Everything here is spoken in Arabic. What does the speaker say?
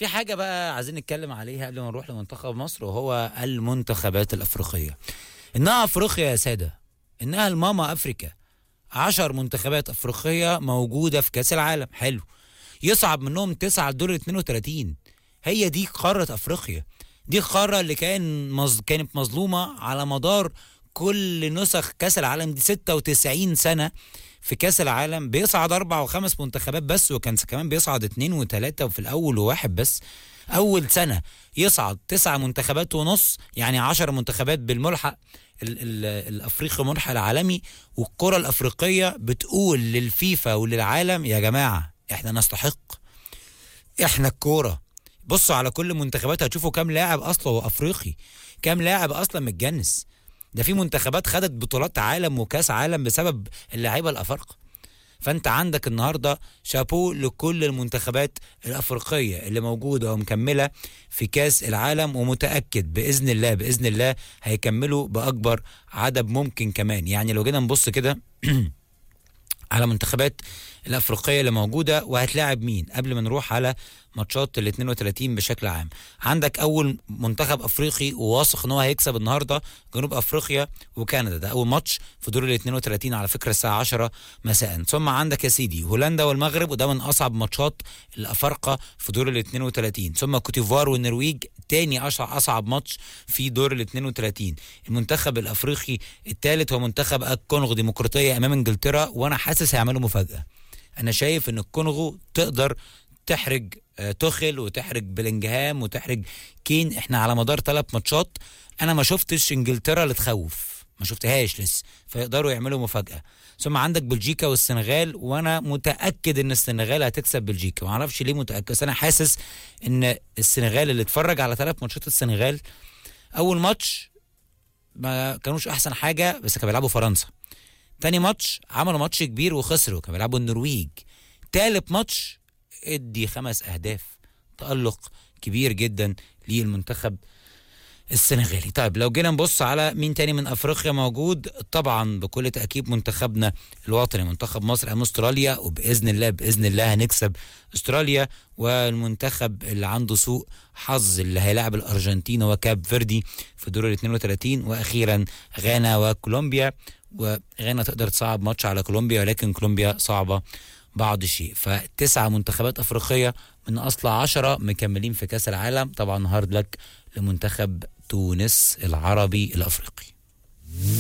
في حاجة بقى عايزين نتكلم عليها قبل ما نروح لمنتخب مصر، وهو المنتخبات الأفريقية. إنها أفريقيا يا سادة، إنها الماما أفريكا. 10 منتخبات أفريقية موجودة في كأس العالم. حلو، يصعد منهم 9 لدور 32. هي دي قارة أفريقيا. دي القارة اللي كانت مظلومة على مدار كل نسخ كأس العالم دي. 96 سنة في كأس العالم بيصعد 4 و5 منتخبات بس، وكان كمان بيصعد 2 و3 وفي الأول وواحد بس. أول سنة يصعد 9 منتخبات ونص، يعني 10 منتخبات بالملحق الأفريقي ملحق العالمي. والكرة الأفريقية بتقول للفيفا وللعالم يا جماعة احنا نستحق، احنا الكورة. بصوا على كل منتخبات هتشوفوا كام لاعب اصلا هو افريقي، كام لاعب اصلا متجنس. ده في منتخبات خدت بطولات عالم وكاس عالم بسبب اللعيبه الافارقه. فانت عندك النهارده شابو لكل المنتخبات الافريقيه اللي موجوده ومكمله في كاس العالم، ومتاكد باذن الله باذن الله هيكملوا باكبر عدد ممكن كمان. يعني لو جينا نبص كده على منتخبات الافريقيه اللي موجوده وهتلاعب مين قبل ما نروح على ماتشات ال 32 بشكل عام. عندك اول منتخب افريقي وواثق ان هو هيكسب النهارده جنوب افريقيا وكندا، ده اول ماتش في دور ال 32 على فكره الساعه 10 مساء. ثم عندك يا سيدي هولندا والمغرب، وده من اصعب ماتشات الافارقه في دور ال 32. ثم كوتيفوار والنرويج، تاني اصعب ماتش في دور ال 32. المنتخب الافريقي الثالث هو منتخب الكونغو ديمقراطيه امام انجلترا، وانا حاسس هيعملوا مفاجاه. انا شايف ان الكونغو تقدر تحرج توخيل وتحرج بلينجهام وتحرج كين. احنا على مدار 3 ماتشات انا ما شفتش انجلترا اللي تخوف، ما شفتهاش لسه، فيقدروا يعملوا مفاجأة. ثم عندك بلجيكا والسنغال، وانا متأكد ان السنغال هتكسب بلجيكا. ما اعرفش ليه متأكد، بس انا حاسس ان السنغال اللي اتفرج على 3 ماتشات السنغال، اول ماتش ما كانوش احسن حاجة بس كانوا بيلعبوا فرنسا. تاني ماتش عملوا ماتش كبير وخسروا، كانوا بيلعبوا النرويج. تالت ماتش ادي 5 أهداف، تألق كبير جدا للمنتخب السنغالي. طيب لو جينا نبص على مين تاني من افريقيا موجود، طبعا بكل تأكيد منتخبنا الوطني منتخب مصر امام استراليا، وباذن الله باذن الله هنكسب استراليا. والمنتخب اللي عنده سوء حظ اللي هيلاعب الارجنتين هو كاب فيردي في دور ال 32. واخيرا غانا وكولومبيا، وغانا تقدر تصعب ماتش على كولومبيا، ولكن كولومبيا صعبة بعض الشيء. ف9 منتخبات أفريقية من أصل 10 مكملين في كأس العالم. طبعا هارد لك لمنتخب تونس العربي الأفريقي.